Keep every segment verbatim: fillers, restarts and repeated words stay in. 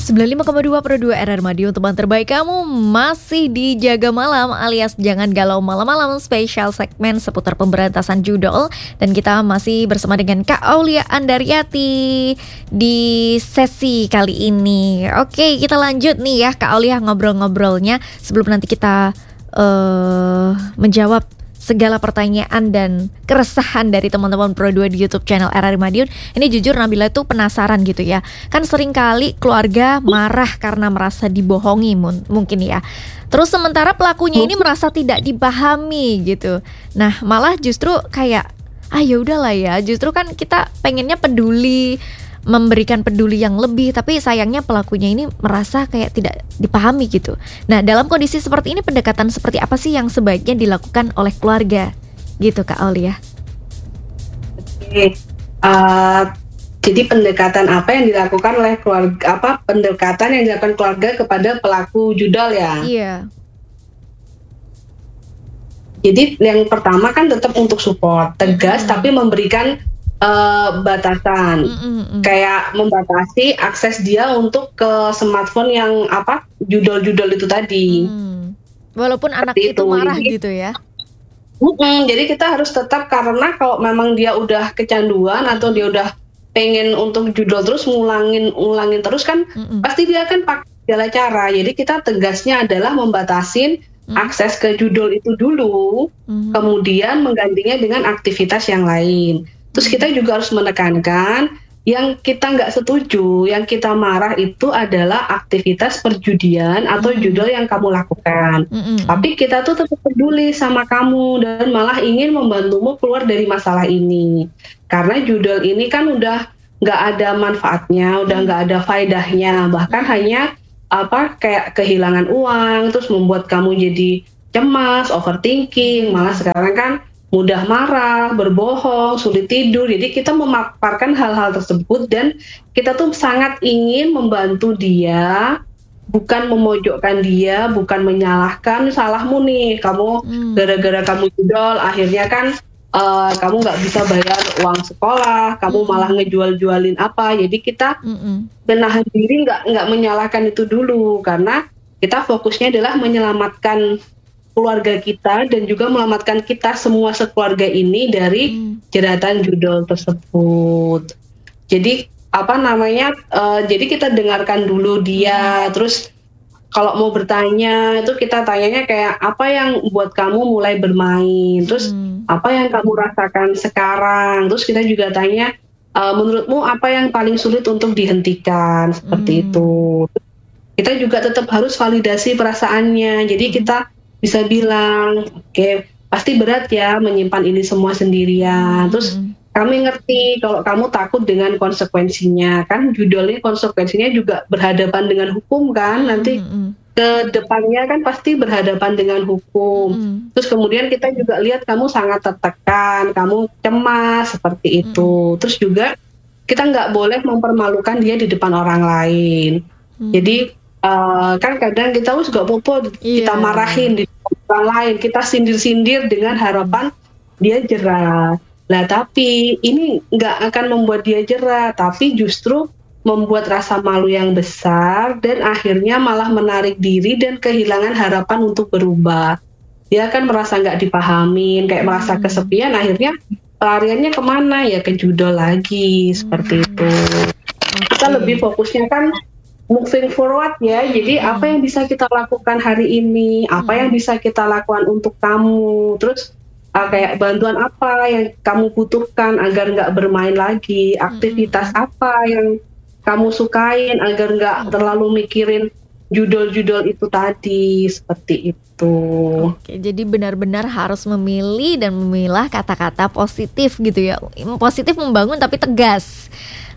sembilan puluh lima koma dua per dua R R Madiun, teman terbaik kamu masih di Jaga Malam alias Jangan Galau Malam-Malam, spesial segmen seputar pemberantasan judol. Dan kita masih bersama dengan Kak Aulia Andaryati di sesi kali ini. Oke, kita lanjut nih ya Kak Aulia ngobrol-ngobrolnya sebelum nanti kita uh, menjawab segala pertanyaan dan keresahan dari teman-teman Pro dua di YouTube channel R R Madiun. Ini jujur Nabila tuh penasaran gitu ya. Kan sering kali keluarga marah karena merasa dibohongi mun- mungkin ya. Terus sementara pelakunya ini merasa tidak dipahami gitu. Nah, malah justru kayak ah ya udahlah ya, justru kan kita pengennya peduli, memberikan peduli yang lebih, tapi sayangnya pelakunya ini merasa kayak tidak dipahami gitu. Nah, dalam kondisi seperti ini pendekatan seperti apa sih yang sebaiknya dilakukan oleh keluarga gitu Kak Aulia? Oke, uh, jadi pendekatan apa yang dilakukan oleh keluarga, apa pendekatan yang dilakukan keluarga kepada pelaku judol ya? Iya. Jadi yang pertama kan tetap untuk support, tegas, mm-hmm. tapi memberikan Uh, batasan, mm-hmm. kayak membatasi akses dia untuk ke smartphone yang apa judol-judol itu tadi. Mm. Walaupun anak itu, itu marah jadi, gitu ya. Mm-mm, jadi kita harus tetap, karena kalau memang dia udah kecanduan atau dia udah pengen untuk judol terus ngulangin ngulangin terus kan, mm-mm. pasti dia akan pakai segala cara. Jadi kita tegasnya adalah membatasin mm. akses ke judol itu dulu, mm-hmm. kemudian menggantinya dengan aktivitas yang lain. Terus kita juga harus menekankan yang kita nggak setuju, yang kita marah itu adalah aktivitas perjudian atau mm-hmm. judol yang kamu lakukan. Mm-hmm. Tapi kita tuh tetap peduli sama kamu dan malah ingin membantumu keluar dari masalah ini. Karena judol ini kan udah nggak ada manfaatnya, udah nggak ada faedahnya, bahkan mm-hmm. hanya apa kayak kehilangan uang, terus membuat kamu jadi cemas, overthinking. Malah sekarang kan mudah marah, berbohong, sulit tidur. Jadi kita memaparkan hal-hal tersebut dan kita tuh sangat ingin membantu dia, bukan memojokkan dia, bukan menyalahkan salahmu nih, kamu hmm. gara-gara kamu judol akhirnya kan uh, kamu nggak bisa bayar uang sekolah, kamu hmm. malah ngejual-jualin apa. Jadi kita hmm. benahan diri, nggak nggak menyalahkan itu dulu, karena kita fokusnya adalah menyelamatkan keluarga kita dan juga menyelamatkan kita semua sekeluarga ini dari hmm. jeratan judol tersebut. Jadi apa namanya? Uh, jadi kita dengarkan dulu dia. Hmm. Terus kalau mau bertanya itu kita tanyanya kayak apa yang buat kamu mulai bermain. Terus hmm. apa yang kamu rasakan sekarang. Terus kita juga tanya uh, menurutmu apa yang paling sulit untuk dihentikan, seperti hmm. itu. Kita juga tetap harus validasi perasaannya. Jadi kita bisa bilang, oke, okay, pasti berat ya menyimpan ini semua sendirian. Terus mm-hmm. kami ngerti kalau kamu takut dengan konsekuensinya. Kan judulnya konsekuensinya juga berhadapan dengan hukum kan. Nanti mm-hmm. ke depannya kan pasti berhadapan dengan hukum. Mm-hmm. Terus kemudian kita juga lihat kamu sangat tertekan, kamu cemas, seperti itu. Mm-hmm. Terus juga kita nggak boleh mempermalukan dia di depan orang lain. Mm-hmm. Jadi Uh, kan kadang kita juga popo yeah. kita marahin di orang lain, kita sindir-sindir dengan harapan dia jerah. Lah tapi ini nggak akan membuat dia jerah, tapi justru membuat rasa malu yang besar dan akhirnya malah menarik diri dan kehilangan harapan untuk berubah. Dia kan merasa nggak dipahamin, kayak hmm. merasa kesepian, akhirnya pelariannya kemana ya, ke judol lagi, seperti hmm. itu. Okay. Kita lebih fokusnya kan moving forward ya, jadi hmm. apa yang bisa kita lakukan hari ini, apa hmm. yang bisa kita lakukan untuk kamu, terus uh, kayak bantuan apa yang kamu butuhkan agar nggak bermain lagi, aktivitas hmm. apa yang kamu sukain agar nggak hmm. terlalu mikirin judol-judol itu tadi, seperti itu. Oke, jadi benar-benar harus memilih dan memilah kata-kata positif gitu ya, positif membangun tapi tegas.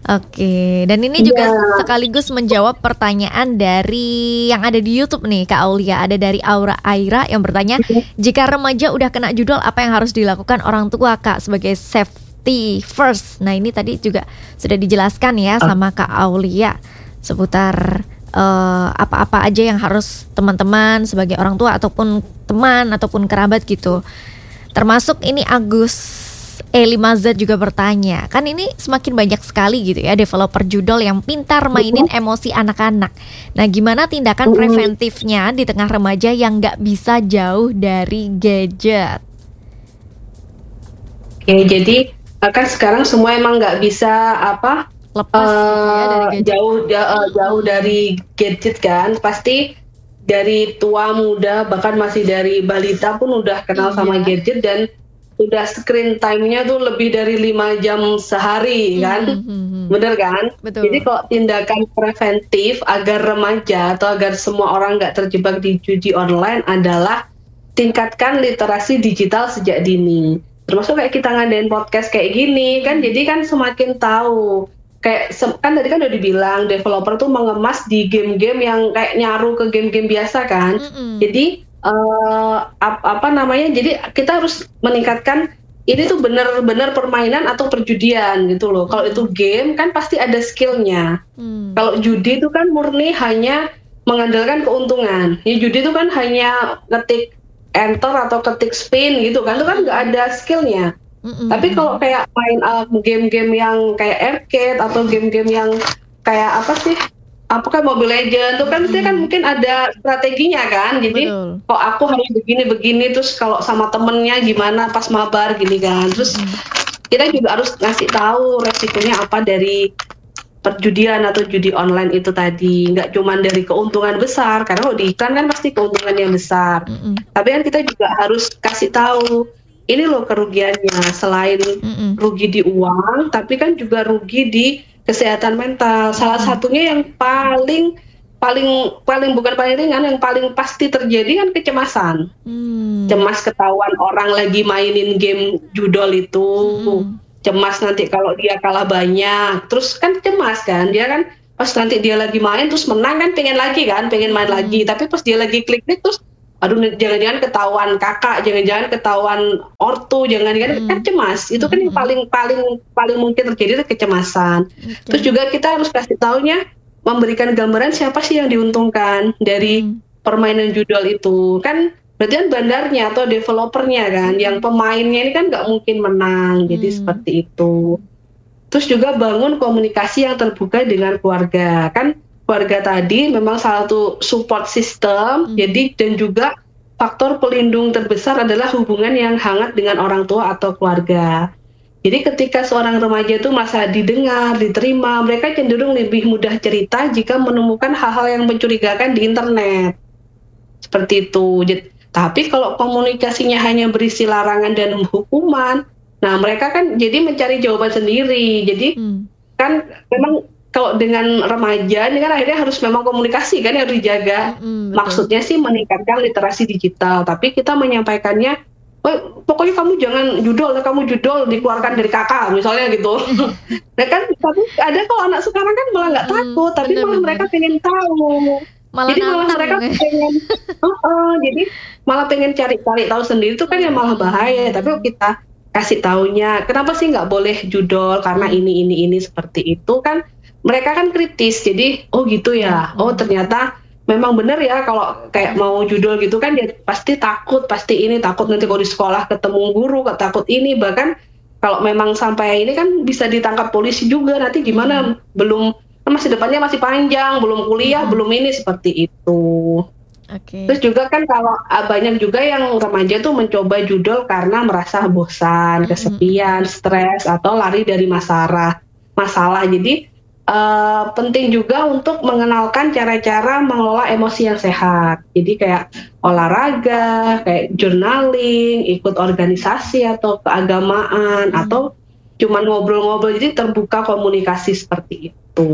Oke, dan ini juga yeah. sekaligus menjawab pertanyaan dari yang ada di YouTube nih Kak Aulia. Ada dari Aura Aira yang bertanya, jika remaja udah kena judol apa yang harus dilakukan orang tua Kak sebagai safety first? Nah ini tadi juga sudah dijelaskan ya sama Kak Aulia seputar uh, apa-apa aja yang harus teman-teman sebagai orang tua ataupun teman ataupun kerabat gitu. Termasuk ini Agus E lima Z juga bertanya, kan ini semakin banyak sekali gitu ya developer judol yang pintar mainin emosi anak-anak. Nah, gimana tindakan preventifnya di tengah remaja yang nggak bisa jauh dari gadget? Oke, jadi kan sekarang semua emang nggak bisa apa lepas uh, gitu ya dari gadget. jauh uh, jauh dari gadget kan, pasti dari tua muda bahkan masih dari balita pun udah kenal iya. sama gadget dan udah screen time-nya tuh lebih dari lima jam sehari kan, mm-hmm. bener kan? Betul. Jadi kalau tindakan preventif agar remaja atau agar semua orang nggak terjebak di judi online adalah tingkatkan literasi digital sejak dini. Termasuk kayak kita ngadain podcast kayak gini kan, jadi kan semakin tahu. Kayak kan tadi kan udah dibilang developer tuh mengemas di game-game yang kayak nyaru ke game-game biasa kan, mm-hmm. jadi Uh, ap, apa namanya jadi kita harus meningkatkan ini tuh benar-benar permainan atau perjudian gitu loh. Kalau itu game kan pasti ada skillnya. Hmm. Kalau judi itu kan murni hanya mengandalkan keuntungan. Ya judi itu kan hanya ketik enter atau ketik spin gitu kan, itu kan nggak ada skillnya. Hmm. Tapi kalau kayak main uh, game-game yang kayak arcade atau game-game yang kayak apa sih? Apakah Mobile Legends itu kan hmm. kan mungkin ada strateginya kan, jadi Betul. kok aku harus begini-begini terus kalau sama temennya gimana pas mabar gini kan, terus hmm. kita juga harus ngasih tahu resikonya apa dari perjudian atau judi online itu tadi, nggak cuma dari keuntungan besar karena kalau di iklan kan pasti keuntungan yang besar, hmm. tapi kan kita juga harus kasih tahu ini loh kerugiannya, selain hmm. rugi di uang tapi kan juga rugi di kesehatan mental. Salah satunya yang paling paling paling bukan paling ringan, yang paling pasti terjadi kan kecemasan. Hmm. Cemas ketahuan orang lagi mainin game judol itu. Hmm. Cemas nanti kalau dia kalah banyak. Terus kan cemas kan, dia kan pas nanti dia lagi main terus menang kan pengen lagi kan, pengen main hmm. lagi. Tapi pas dia lagi klik-klik terus aduh jangan-jangan ketahuan kakak, jangan-jangan ketahuan ortu, jangan-jangan hmm. kan cemas. Itu kan hmm. yang paling paling paling mungkin terjadi itu kecemasan. Okay. Terus juga kita harus kasih taunya memberikan gambaran siapa sih yang diuntungkan dari hmm. permainan judol itu. Kan berarti kan bandarnya atau developernya kan, hmm. yang pemainnya ini kan nggak mungkin menang. Jadi hmm. seperti itu. Terus juga bangun komunikasi yang terbuka dengan keluarga. Kan keluarga tadi memang salah satu support system, hmm. jadi dan juga faktor pelindung terbesar adalah hubungan yang hangat dengan orang tua atau keluarga. Jadi ketika seorang remaja itu merasa didengar, diterima, mereka cenderung lebih mudah cerita jika menemukan hal-hal yang mencurigakan di internet. Seperti itu. Jadi, tapi kalau komunikasinya hanya berisi larangan dan hukuman, nah mereka kan jadi mencari jawaban sendiri. Jadi hmm. kan memang kalau dengan remaja ini kan akhirnya harus memang komunikasi kan yang harus dijaga. Mm, maksudnya sih meningkatkan literasi digital, tapi kita menyampaikannya, oh, pokoknya kamu jangan judol, kamu judol dikeluarkan dari kakak misalnya gitu. Nah kan tapi ada kalau anak sekarang kan malah nggak takut, mm, tapi bener, malah bener. mereka pengen tahu. Malah jadi malah mereka ya. pengen, uh, uh, jadi malah pengen cari-cari tahu sendiri itu kan yang malah bahaya. Mm. Tapi kita kasih taunya, kenapa sih nggak boleh judol karena ini ini ini seperti itu kan. Mereka kan kritis, jadi oh gitu ya, oh ternyata memang benar ya kalau kayak mau judol gitu kan dia pasti takut, pasti ini takut nanti kalau di sekolah ketemu guru, takut ini, bahkan kalau memang sampai ini kan bisa ditangkap polisi juga nanti gimana, hmm. belum masih depannya masih panjang, belum kuliah, hmm. belum ini seperti itu. Okay. Terus juga kan kalau banyak juga yang remaja tuh mencoba judol karena merasa bosan, kesepian, stres atau lari dari masalah, masalah. Jadi Uh, penting juga untuk mengenalkan cara-cara mengelola emosi yang sehat. Jadi kayak olahraga, kayak journaling, ikut organisasi atau keagamaan, hmm. atau cuman ngobrol-ngobrol. Jadi terbuka komunikasi seperti itu.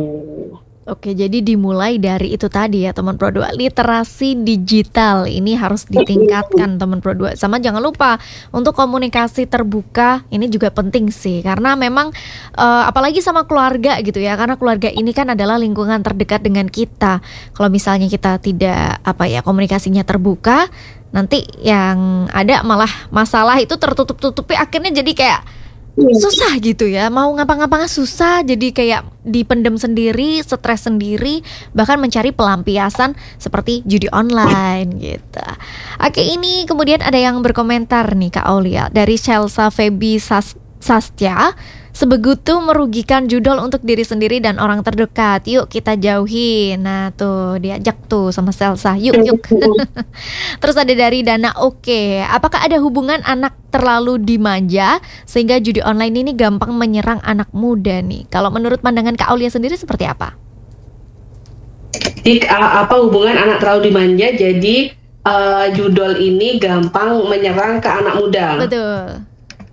Oke, jadi dimulai dari itu tadi ya teman Pro dua, literasi digital ini harus ditingkatkan teman Pro dua. Sama jangan lupa untuk komunikasi terbuka ini juga penting sih, karena memang uh, apalagi sama keluarga gitu ya, karena keluarga ini kan adalah lingkungan terdekat dengan kita. Kalau misalnya kita tidak apa ya komunikasinya terbuka, nanti yang ada malah masalah itu tertutup-tutupi, akhirnya jadi kayak susah gitu ya, mau ngapa-ngapain susah, jadi kayak dipendem sendiri, stres sendiri, bahkan mencari pelampiasan seperti judi online gitu. Oke, ini kemudian ada yang berkomentar nih Kak Aulia dari Chelsea Feby Sas Sastia, sebegitu merugikan judul untuk diri sendiri dan orang terdekat. Yuk kita jauhi. Nah tuh diajak tuh sama Selsa. Yuk yuk. Terus ada dari Dana Oke. Apakah ada hubungan anak terlalu dimanja sehingga judi online ini gampang menyerang anak muda nih? Kalau menurut pandangan Kak Aulia sendiri seperti apa? Jadi uh, apa hubungan anak terlalu dimanja jadi uh, judul ini gampang menyerang ke anak muda? Betul.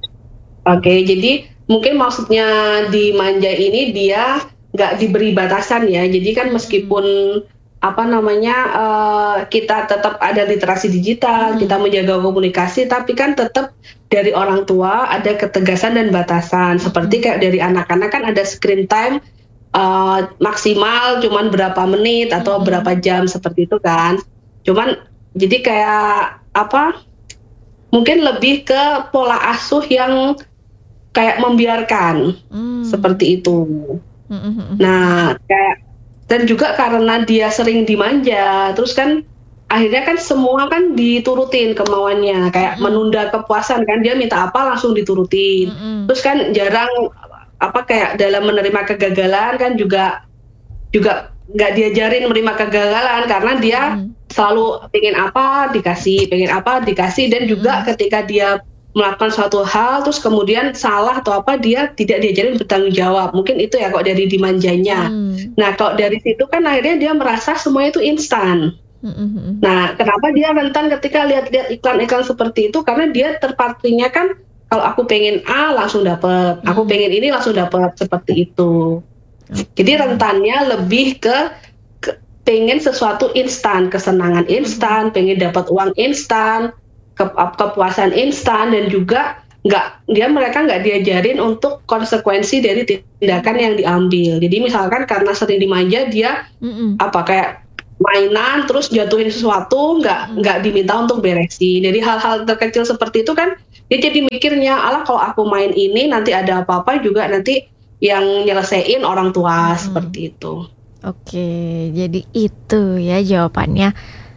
Oke, jadi mungkin maksudnya dimanja ini dia nggak diberi batasan ya. Jadi kan meskipun apa namanya uh, kita tetap ada literasi digital, Hmm. kita menjaga komunikasi, tapi kan tetap dari orang tua ada ketegasan dan batasan. Seperti kayak dari anak-anak kan ada screen time uh, maksimal cuman berapa menit atau Hmm. berapa jam seperti itu kan. Cuman jadi kayak apa? Mungkin lebih ke pola asuh yang kayak membiarkan Hmm. seperti itu. Hmm. Nah, kayak dan juga karena dia sering dimanja, terus kan akhirnya kan semua kan diturutin kemauannya, kayak Mm-mm. menunda kepuasan kan, dia minta apa langsung diturutin. Mm-mm. Terus kan jarang apa kayak dalam menerima kegagalan kan juga juga nggak diajarin menerima kegagalan karena dia Mm. selalu pengen apa dikasih, pengen apa dikasih dan juga Mm. ketika dia melakukan suatu hal terus kemudian salah atau apa dia tidak diajarin bertanggung jawab. Mungkin itu ya kok dari dimanjanya. Mm. Nah, kalau dari situ kan akhirnya dia merasa semuanya itu instan. Mm-mm. Nah, kenapa dia rentan ketika lihat-lihat iklan-iklan seperti itu? Karena dia terpatrinya kan kalau aku pengen A langsung dapat, aku Mm. pengen ini langsung dapat seperti itu. Jadi rentannya lebih ke, ke pengen sesuatu instan, kesenangan instan, pengen dapat uang instan, ke, kepuasan instan dan juga nggak dia mereka nggak diajarin untuk konsekuensi dari tindakan yang diambil. Jadi misalkan karena sering dimanja dia Mm-mm. apa kayak mainan terus jatuhin sesuatu nggak Mm. nggak diminta untuk beresin. Jadi hal-hal terkecil seperti itu kan dia jadi mikirnya alah kalau aku main ini nanti ada apa-apa juga nanti yang nyelesain orang tua. Mm-mm. Seperti itu. Oke, jadi itu ya jawabannya.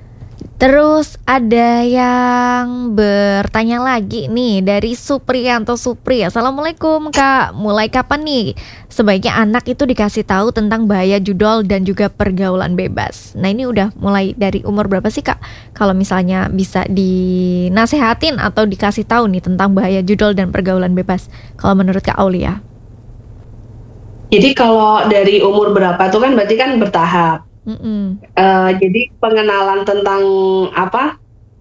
Terus ada yang bertanya lagi nih dari Supriyanto Supri. Assalamualaikum Kak, mulai kapan nih sebaiknya anak itu dikasih tahu tentang bahaya judol dan juga pergaulan bebas? Nah ini udah mulai dari umur berapa sih Kak? Kalau misalnya bisa dinasehatin atau dikasih tahu nih tentang bahaya judol dan pergaulan bebas. Kalau menurut Kak Aulia? Jadi kalau dari umur berapa tuh kan berarti kan bertahap. Mm-mm. Uh, jadi pengenalan tentang apa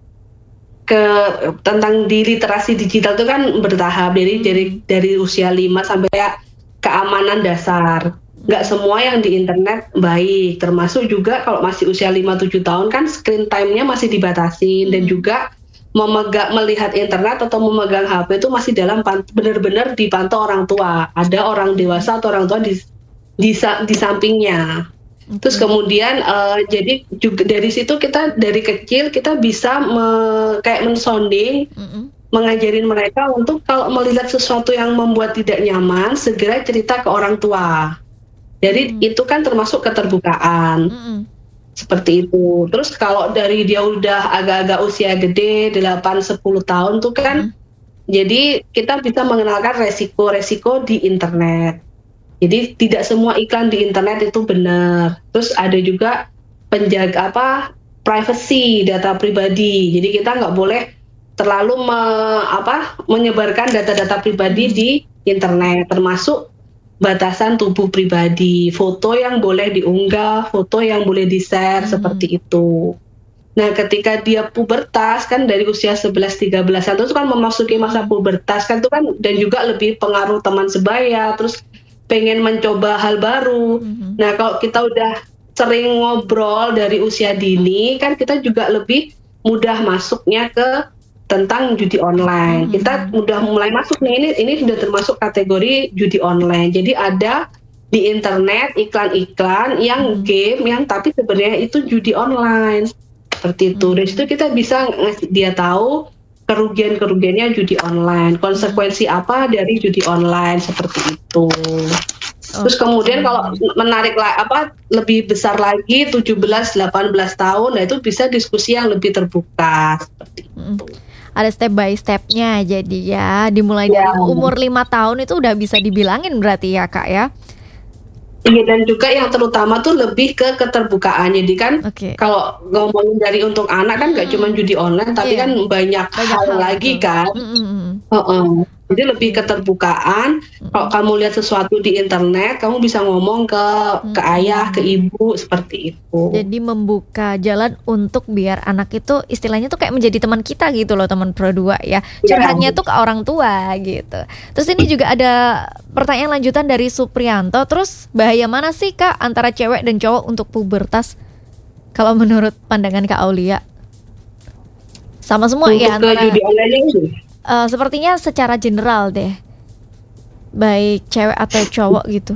ke tentang di literasi digital itu kan bertahap dari dari dari usia lima sampai ya keamanan dasar. Nggak semua yang di internet baik, termasuk juga kalau masih usia lima tujuh tahun kan screen time-nya masih dibatasin. Dan juga memegang melihat internet atau memegang H P itu masih dalam pan- benar-benar dipantau orang tua. Ada orang dewasa atau orang tua di di, di sampingnya. Terus kemudian uh, jadi juga dari situ kita dari kecil kita bisa me, kayak mensonding, Mm-mm. mengajarin mereka untuk kalau melihat sesuatu yang membuat tidak nyaman segera cerita ke orang tua. Jadi Mm. itu kan termasuk keterbukaan. Mm-mm. Seperti itu. Terus kalau dari dia udah agak-agak usia gede delapan sepuluh tahun tuh kan jadi kita bisa mengenalkan resiko-resiko di internet. Jadi tidak semua iklan di internet itu benar. Terus ada juga penjaga apa privacy data pribadi. Jadi kita nggak boleh terlalu me, apa menyebarkan data-data pribadi di internet, termasuk batasan tubuh pribadi, foto yang boleh diunggah, foto yang boleh di-share, Hmm. seperti itu. Nah, ketika dia pubertas kan dari usia sebelas tiga belas itu kan memasuki masa pubertas kan itu kan dan juga lebih pengaruh teman sebaya, terus pengen mencoba hal baru. Mhm. Nah, kalau kita udah sering ngobrol dari usia dini kan kita juga lebih mudah masuknya ke tentang judi online. Mhm. Kita udah mulai masuk nih ini ini sudah termasuk kategori judi online. Jadi ada di internet iklan-iklan yang Mhm. game yang tapi sebenarnya itu judi online. Seperti itu. Mhm. Dari situ kita bisa ngasih dia tahu kerugian-kerugiannya judi online, konsekuensi apa dari judi online seperti itu. Terus kemudian kalau Oke. menarik la apa, lebih besar lagi tujuh belas, delapan belas tahun, nah itu bisa diskusi yang lebih terbuka, seperti Mhm. itu. Ada step by step-nya jadi ya, dimulai Iya. dari umur lima tahun itu udah bisa dibilangin berarti ya, Kak, ya? Iya, dan juga yang terutama tuh lebih ke keterbukaan. Jadi kan Oke. kalau ngomongin dari untuk anak kan nggak cuman Mhm. judi online, tapi Iya. kan banyak Banyak hal hal, lagi betul. kan. Mhm mhm. Heeh. Jadi lebih Oke. keterbukaan, kalau Mhm. kamu lihat sesuatu di internet, kamu bisa ngomong ke ke ayah, ke Mhm. ibu, seperti itu. Jadi membuka jalan untuk biar anak itu istilahnya tuh kayak menjadi teman kita gitu loh, teman Pro dua ya. Iya. Curhatnya tuh ke orang tua gitu. Terus ini juga ada pertanyaan lanjutan dari Supriyanto, terus bahaya mana sih, Kak, antara cewek dan cowok untuk pubertas kalau menurut pandangan Kak Aulia? Sama semua Untuk ya ke antara judi online ini? eee, sepertinya secara general deh. Baik cewek atau cowok gitu.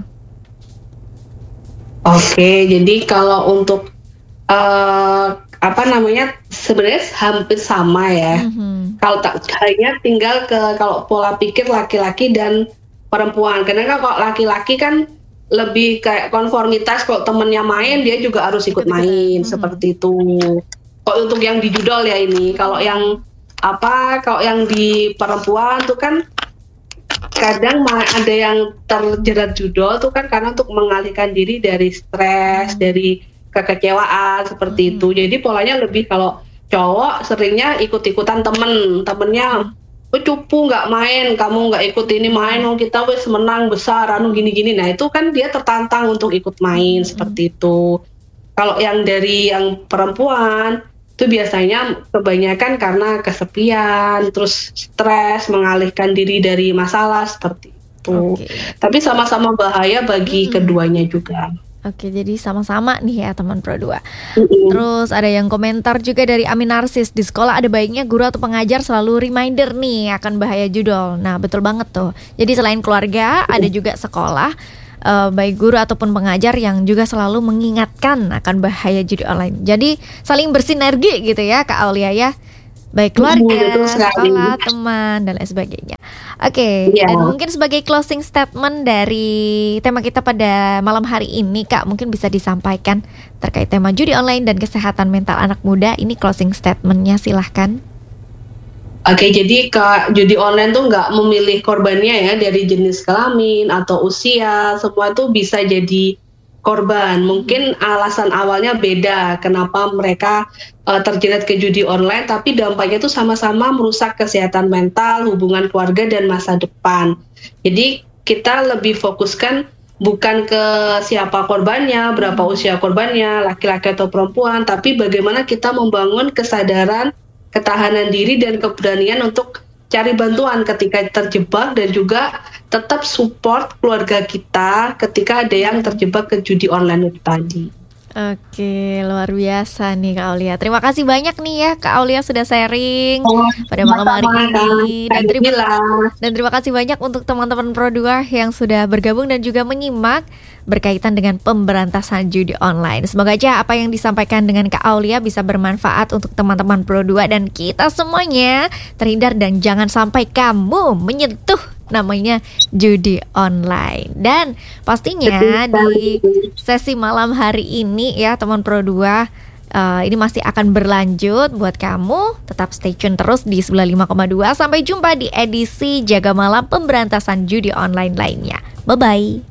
Oke, jadi kalau untuk, eee, apa namanya, sebenarnya hampir sama ya. Mhm. Kalau tak hanya tinggal ke kalau pola pikir laki-laki dan perempuan. Karena kan kalau laki-laki kan lebih kayak konformitas, kalau temennya main dia juga harus ikut Ikut-ikutan, main, mhm. seperti itu. Kalau untuk yang di judol ya ini, kalau yang Mhm. apa, kalau yang di perempuan tuh kan kadang ma ada yang terjerat judol tuh kan karena untuk mengalihkan diri dari stres, Mmm. dari kekecewaan, seperti itu. Mhm. Jadi polanya lebih kalau cowok seringnya ikut-ikutan temen, temennya, Mhm. "Oh cupu nggak main, kamu nggak ikut ini main, Mhm. oh kita wis menang besar, anu Mhm. gini-gini." Nah itu kan dia tertantang untuk ikut main, Mhm mhm. seperti itu. Kalau yang dari yang perempuan, itu biasanya kebanyakan karena kesepian, terus stres, mengalihkan diri dari masalah, seperti itu. Oke. Tapi sama-sama bahaya bagi Mhm. keduanya juga. Oke, jadi sama-sama nih ya teman Pro dua. Mhm. Terus ada yang komentar juga dari Amin Narsis, "Di sekolah ada baiknya guru atau pengajar selalu reminder nih akan bahaya judol." Nah, betul banget tuh. Jadi selain keluarga, ada Mhm. juga sekolah, eee, baik guru ataupun pengajar yang juga selalu mengingatkan akan bahaya judi online. Jadi saling bersinergi gitu ya, Kak Aulia ya. Baik Mhm, betul keluarga, sekali. sekolah, teman, dan lain sebagainya. Oke, Iya. dan mungkin sebagai closing statement dari tema kita pada malam hari ini, Kak, mungkin bisa disampaikan terkait tema judi online dan kesehatan mental anak muda. Ini closing statement-nya silahkan. Oke, jadi Kak, judi online tuh nggak memilih korbannya ya, dari jenis kelamin atau usia, semua tuh bisa jadi korban. Mhm. Mungkin alasan awalnya beda, kenapa mereka, eee, terjerat ke judi online, tapi dampaknya tuh sama-sama merusak kesehatan mental, hubungan keluarga, dan masa depan. Jadi kita lebih fokuskan bukan ke siapa korbannya, berapa Mhm. usia korbannya, laki-laki atau perempuan, tapi bagaimana kita membangun kesadaran, ketahanan diri, dan keberanian untuk cari bantuan ketika terjebak, dan juga tetap support keluarga kita ketika ada yang Mhm. terjebak ke judi online itu tadi. Oke, luar biasa nih Kak Aulia. Terima kasih banyak nih ya Kak Aulia sudah sharing Oh, pada malam hari sama-sama Kak, ini, Kak dan terima Nabila. dan terima kasih banyak untuk teman-teman Pro dua yang sudah bergabung dan juga menyimak berkaitan dengan pemberantasan judi online. Semoga aja apa yang disampaikan dengan Kak Aulia bisa bermanfaat untuk teman-teman Pro dua dan kita semuanya terhindar dan jangan sampai kamu menyentuh namanya judi online. Dan Betul pastinya di sekali. sesi malam hari ini ya teman Pro dua, eee, ini masih akan berlanjut buat kamu. Tetap stay tune terus di sembilan puluh lima koma dua. Sampai jumpa di edisi Jaga Malam Pemberantasan Judi Online lainnya. Bye-bye.